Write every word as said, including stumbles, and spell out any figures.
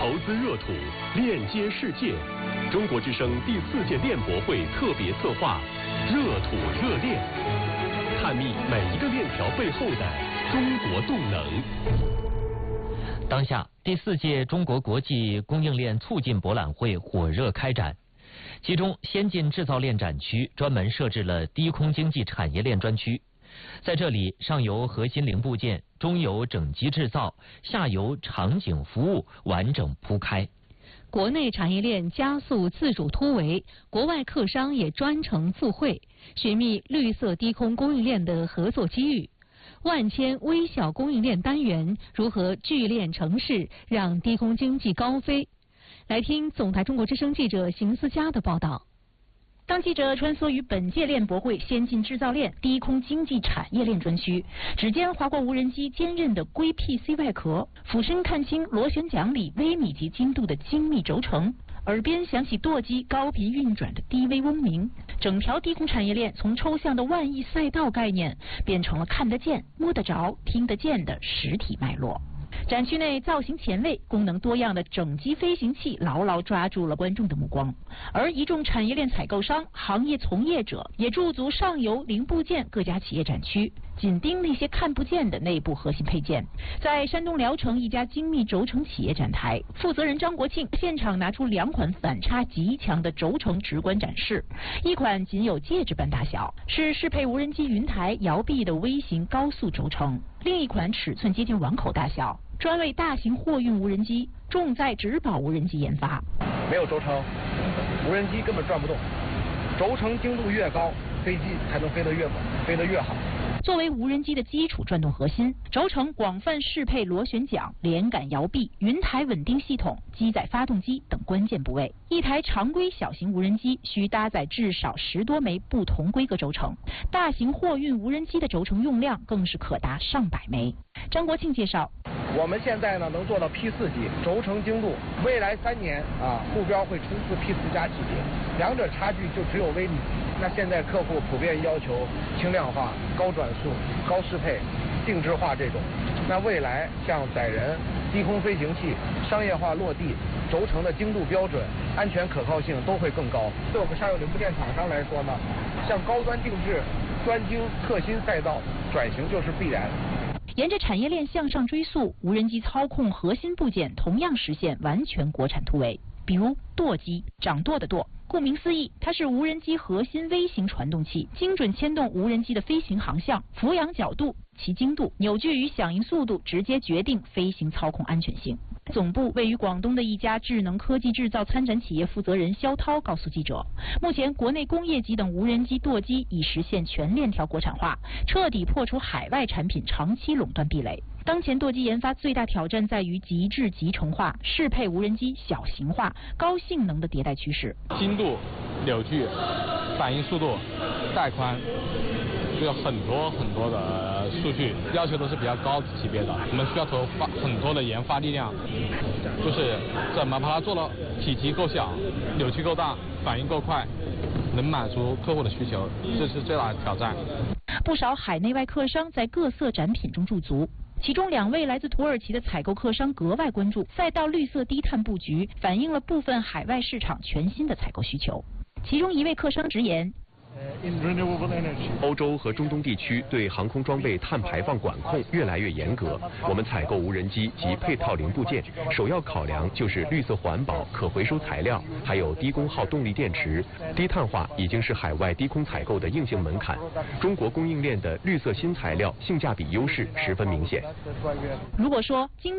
投资热土，链接世界。中国之声第四届链博会特别策划《热土热链》，探秘每一个链条背后的中国动能。 当下，第四届中国国际供应链促进博览会火热开展。其中，先进制造链展区专门设置了低空经济产业链专区，在这里，上游核心零部件，中游整机制造，下游场景服务完整铺开。 国内产业链加速自主突围，国外客商也专程赴会，寻觅绿色低空供应链的合作机遇。万千微小供应链单元如何聚链成市，让低空经济高飞？来听总台中国之声记者邢思佳的报道。 当记者穿梭于本届链博会先进制造链低空经济产业链专区，只见划过无人机坚韧的硅 P C 外壳，俯身看清螺旋桨里微米级精度的精密轴承，耳边响起舵机高频运转的低微嗡鸣。整条低空产业链从抽象的万亿赛道概念，变成了看得见、摸得着、听得见的实体脉络。展区内造型前卫、功能多样的整机飞行器牢牢抓住了观众的目光，而一众产业链采购商、行业从业者也驻足上游零部件各家企业展区，紧盯那些看不见的内部核心配件。在山东聊城一家精密轴承企业展台，负责人张国庆现场拿出两款反差极强的轴承直观展示，一款仅有戒指般大小，是适配无人机云台摇臂的微型高速轴承，另一款尺寸接近碗口大小，专为大型货运无人机、重载质保无人机研发。 没有轴承，无人机根本转不动。轴承精度越高，飞机才能飞得越稳，飞得越好。 作为无人机的基础转动核心，轴承广泛适配螺旋桨、连杆摇臂、云台稳定系统、机载发动机等关键部位。一台常规小型无人机需搭载至少十多枚不同规格轴承，大型货运无人机的轴承用量更是可达上百枚。张国庆介绍， 我们现在呢能做到 P 四 级轴承精度，未来三年啊目标会冲刺 P 四 加级别，两者差距就只有微米。那现在客户普遍要求轻量化、高转速、高适配、定制化这种。那未来像载人、低空飞行器、商业化落地，轴承的精度标准、安全可靠性都会更高。对我们上游零部件厂商来说呢，像高端定制、专精特新赛道转型就是必然。 沿着产业链向上追溯，无人机操控核心部件同样实现完全国产突围。比如舵机，掌舵的舵，顾名思义，它是无人机核心微型传动器，精准牵动无人机的飞行航向、俯仰角度、其精度、扭矩与响应速度，直接决定飞行操控安全性。总部位于广东的一家智能科技制造参展企业负责人肖涛告诉记者，目前国内工业级等无人机舵机已实现全链条国产化，彻底破除海外产品长期垄断壁垒。当前舵机研发最大挑战在于极致集成化，适配无人机小型化、高性能的迭代趋势。 精度、扭矩、反应速度、带宽，就有很多很多的数据，要求都是比较高级别的。我们需要投发很多的研发力量，就是怎么把它做到体积够小、扭矩够大、反应够快，能满足客户的需求，这是最大的挑战。 不少海内外客商在各色展品中驻足。其中两位来自土耳其的采购客商格外关注赛道绿色低碳布局，反映了部分海外市场全新的采购需求。其中一位客商直言， 欧洲和中东地区对航空装备碳排放管控越来越严格，我们采购无人机及配套零部件，首要考量就是绿色环保、可回收材料，还有低功耗动力电池。低碳化已经是海外低空采购的硬性门槛，中国供应链的绿色新材料性价比优势十分明显。 如果说今